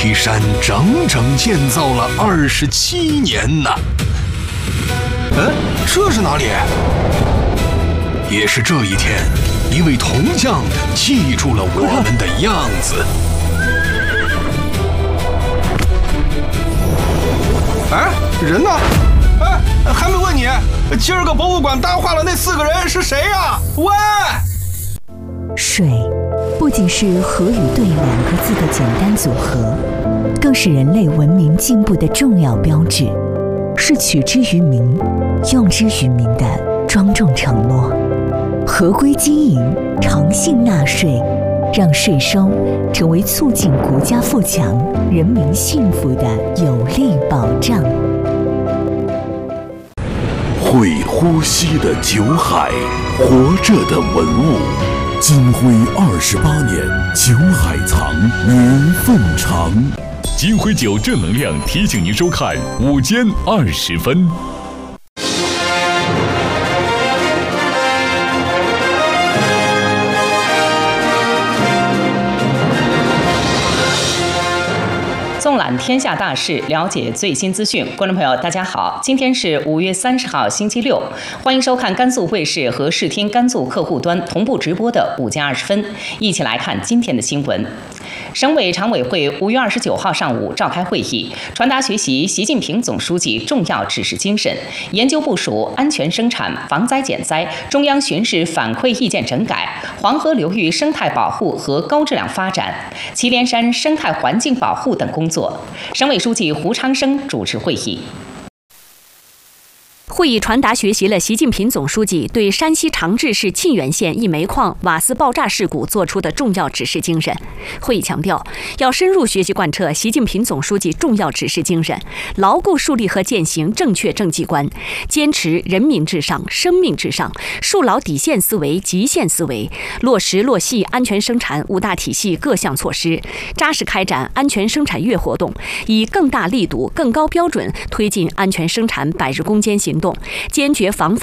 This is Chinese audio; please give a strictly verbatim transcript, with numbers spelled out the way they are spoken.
梯山整整建造了二十七年呢。 嗯，这是哪里？ 也是这一天，一位铜匠记住了我们的样子。 哎，人呢？哎，还没问你，今儿个博物馆搭话了那四个人是谁呀？喂！ 水不仅是河与对两个字的简单组合，更是人类文明进步的重要标志，是取之于民、用之于民的庄重承诺。合规经营，诚信纳税，让税收成为促进国家富强、人民幸福的有力保障。 会呼吸的酒海，活着的文物。金辉二十八年，酒海藏，缘分长。 金辉酒正能量提醒您收看午间二十分。 纵览天下大事，了解最新资讯。观众朋友，大家好，今天是五月三十号，星期六，欢迎收看甘肃卫视和视听甘肃客户端同步直播的午间二十分，一起来看今天的新闻。省委常委会五月二十九号上午召开会议，传达学习习近平总书记重要指示精神，研究部署安全生产、防灾减灾、中央巡视反馈意见整改、黄河流域生态保护和高质量发展、祁连山生态环境保护等工作。省委书记胡昌生主持会议。 会议传达学习了习近平总书记对山西长治市沁源县一煤矿瓦斯爆炸事故作出的重要指示精神。会议强调，要深入学习贯彻习近平总书记重要指示精神，牢固树立和践行正确政绩观，坚持人民至上、生命至上，树牢底线思维、极限思维，落实落细安全生产五大体系各项措施，扎实开展安全生产月活动，以更大力度、更高标准推进安全生产百日攻坚行动，坚决防范